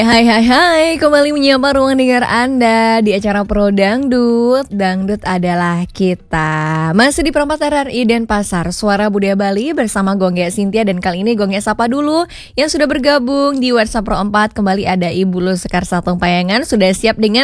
Hai hai hai, kembali menyapa ruang dengar Anda di acara Pro Dangdut. Dangdut adalah kita. Masih di Perempat RRI Denpasar, Suara Budaya Bali bersama Gongge Cynthia. Dan kali ini Gongge sapa dulu yang sudah bergabung di WhatsApp Pro 4. Kembali ada Ibu Lu Sekar Satung Payangan. Sudah siap dengan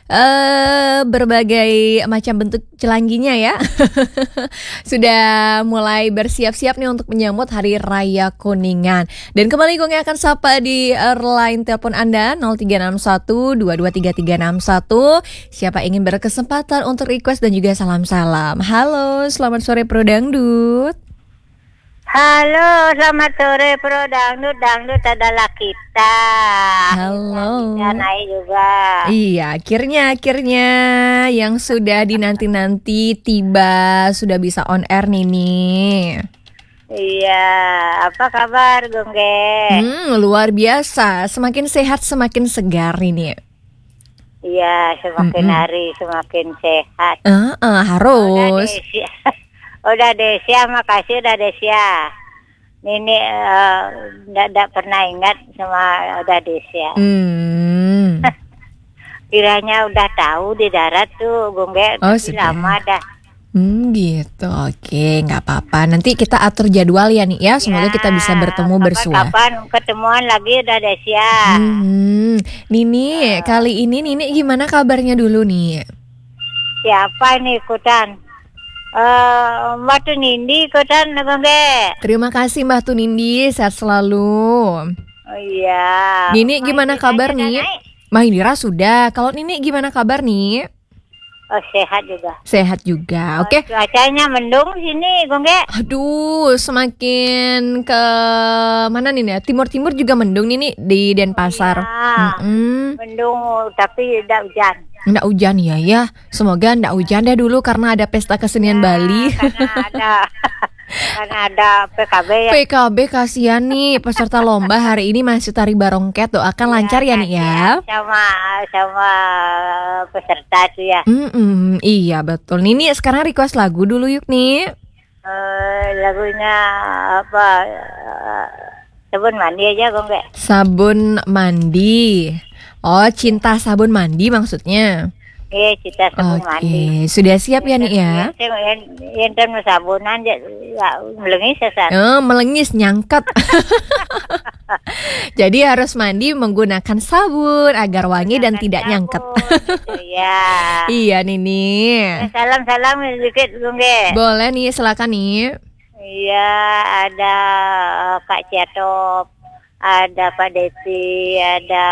berbagai macam bentuk celangginya ya. Sudah mulai bersiap-siap nih untuk menyambut Hari Raya Kuningan. Dan kembali Gongge akan sapa di line telepon Anda 0361 223361. Siapa ingin berkesempatan untuk request dan juga salam-salam. Halo, selamat sore Pro Dangdut. Halo, selamat sore Pro Dangdut. Dangdut adalah kita. Halo. Kita naik juga. Iya, akhirnya yang sudah dinanti-nanti tiba, sudah bisa on air nih. Iya, apa kabar Gongge? Luar biasa, semakin sehat semakin segar ini. Iya, semakin hari semakin sehat. Harus. Udah Desia, makasih udah Desia. Nini tidak pernah ingat sama udah Desia. Kiranya udah tahu di darat tuh Gongge, tapi lama dah. Gitu, oke, nggak apa-apa. Nanti kita atur jadwal ya nih ya. Semoga kita bisa bertemu bersua. Kapan ketemuan lagi udah Desia. Nini, kali ini Nini gimana kabarnya dulu nih? Siapa ini ikutan? Mbak Tunindi ikutan Gongge. Terima kasih Mbak Tunindi, sehat selalu. Oh iya. Nini gimana kabar nih? Mahindira sudah. Kalau Nini gimana kabar nih? Oh, sehat juga. Sehat juga, oke. Cuacanya mendung sini, Gongge. Aduh, semakin ke mana nih ya? Timur-timur juga mendung nih di Denpasar. Mendung, tapi tidak hujan. Nggak hujan ya. Semoga nggak hujan deh dulu karena ada pesta kesenian Bali. Karena ada PKB ya. PKB kasihan nih peserta lomba hari ini masih tari barongket. Doakan lancar ya nih ya. Sama peserta tuh ya. Iya betul. Nini sekarang request lagu dulu yuk nih. Lagunya apa? Sabun mandi aja Gongge. Sabun mandi. Oh, cinta sabun mandi maksudnya. Iya, cinta sabun mandi. Sudah siap ya nih ya? Yang sabunan ya melengis ya. Melengis nyangkut. Jadi harus mandi menggunakan sabun agar wangi dan tidak nyangkut. Iya. Iya Nini. Salam sedikit Gongge. Boleh nih, silakan nih. Iya, ada Kak Ciatop, ada Pak Desi, ada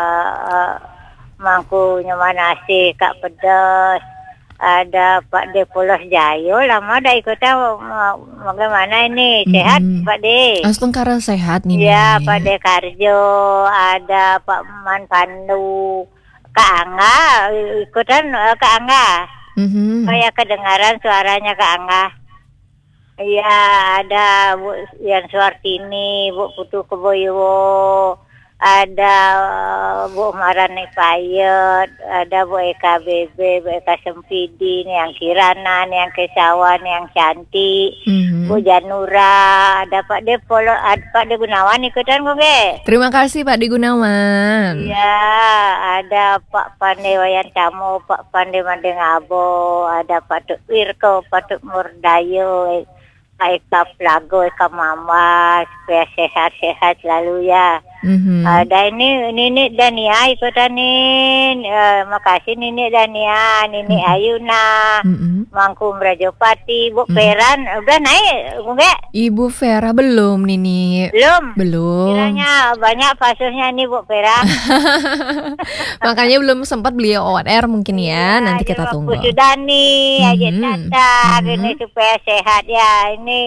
Mangku Nyamanasi, Kak Pedas, ada Pak De Polos Jayo. Lama dah ikutan, bagaimana ini? Sehat Pak De? Astungkara sehat nih. Iya, Pak De Karjo, ada Pak Man Pandu, Kak Angga, ikutan Kak Angga. Kayak kedengaran suaranya Kak Angga. Iya, ada Bu Yan Suartini, Bu Putu Keboyo, ada Bu Marani Payet, ada Bu Eka Bebe, Bu Eka Sempidi, yang Kirana, yang Kesawan, yang Cantik, Bu Janura, ada Pak De Polo, ada Pak De Gunawan ikutan Gongge. Terima kasih Pak De Gunawan. Iya, ada Pak Pandey Wayan Tamu, Pak Pandey Mandengabo, ada Pak Tuk Wirko, Pak Tuk Murdayo, Eka Plago, Eka Mama, supaya sehat-sehat selalu ya. Ada ini Dania ikutan nih. Makasih Nini Dania, Nini Ayuna, Mangku Mrajopati, Bu Peran udah naik Gongge? Ibu Vera belum Nini. Belum. Kiranya banyak pasusnya nih Bu Vera. Makanya belum sempat beliau on air mungkin ya. Nanti kita tunggu. Sudah nih, aja Tata, gini supaya sehat ya. Ini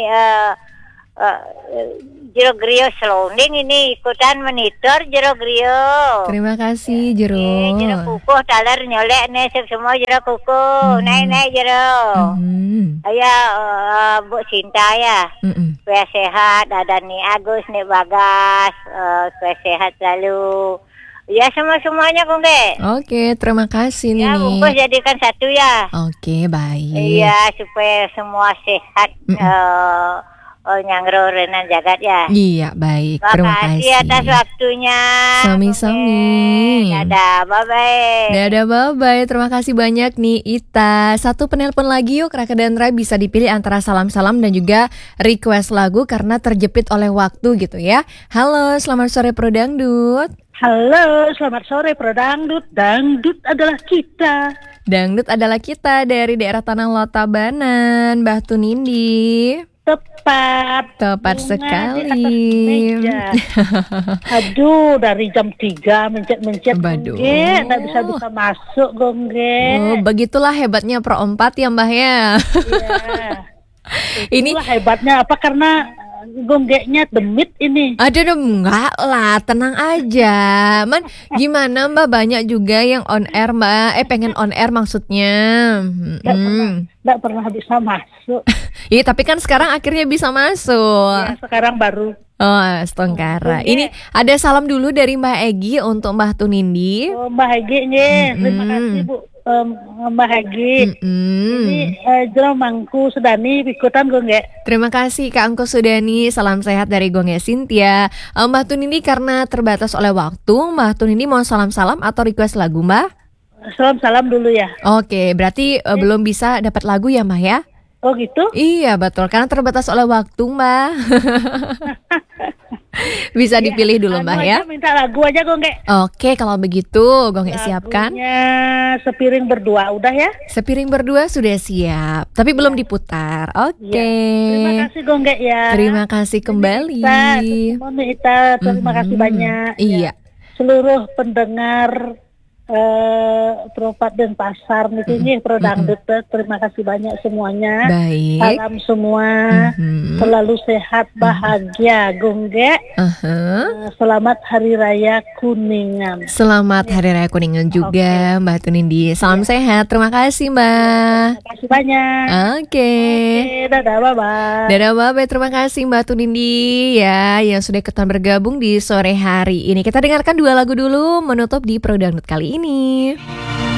Jero Grio Selonding ini ikutan monitor Jero Grio. Terima kasih Jero. Jero kukuh taler nyolek nih semua Jero kukuh. Naik Jero. Ayo Bu Cinta ya. Supaya sehat. Ada nih Agus nih Bagas. Supaya sehat selalu. Ya semuanya Gongge. Oke, terima kasih Nini. Ya bungkus jadikan satu ya. Oke, baik. Iya supaya semua sehat. nyangro renan jagat ya. Iya, baik. Terima kasih. Makasih atas waktunya. Sami-sami. Dadah, bye-bye. Dadah, bye-bye. Terima kasih banyak nih Ita. Satu penelpon lagi yuk, Raka dan Rai bisa dipilih antara salam-salam dan juga request lagu karena terjepit oleh waktu gitu ya. Halo, selamat sore Pro Dangdut. Halo, selamat sore Pro Dangdut. Dangdut adalah kita. Dangdut adalah kita dari daerah Tanah Lot Tabanan, Mbah Tunindi. Tepat sekali. Aduh, dari jam 3 mencet Baduh. Gongge, nggak bisa masuk Gongge. Oh, begitulah hebatnya Pro 4 ya Mbah ya. Iya. Ini hebatnya apa, karena gonggenya demit ini. Aduh, enggak lah, tenang aja. Man, gimana Mbak, banyak juga yang on air Mbak. Pengen on air maksudnya. Nggak pernah bisa masuk. Iya, tapi kan sekarang akhirnya bisa masuk. Ya, sekarang baru. Oh, Stongkara. Ini ada salam dulu dari Mbak Egi untuk Mbah Tunindi. Oh, Mbak Egi nih. Terima kasih Bu. Mbak Egi. Ini Jeromangku Sudani ikutan Gongge. Terima kasih Kak Angko Sudani. Salam sehat dari Gongge Cynthia. Mbah Tunindi karena terbatas oleh waktu, Mbah Tunindi mau salam-salam atau request lagu Mbah? Salam dulu ya. Oke, berarti belum bisa dapat lagu ya Mbah ya? Oh gitu? Iya betul, karena terbatas oleh waktu Mbak. Bisa dipilih dulu Mbak ya. Minta lagu aja Gongge. Oke, kalau begitu Gongge siapkan. Sepiring Berdua udah ya. Sepiring Berdua sudah siap, tapi belum diputar. Oke. Terima kasih Gongge ya. Terima kasih kembali. Terima kasih banyak. Iya. Seluruh pendengar Propat dan Pasar nih Pro Dangdut, terima kasih banyak semuanya. Baik. Salam semua, selalu sehat, bahagia Gongge. Selamat Hari Raya Kuningan. Selamat Hari Raya Kuningan juga Mbak Tunindi. Salam sehat, terima kasih Mbak. Terima kasih banyak. Oke, dadah bye-bye. Dadah bye-bye, terima kasih Mbak Tunindi ya yang sudah ikutan bergabung di sore hari ini. Kita dengarkan dua lagu dulu menutup di Pro Dangdut kali ini.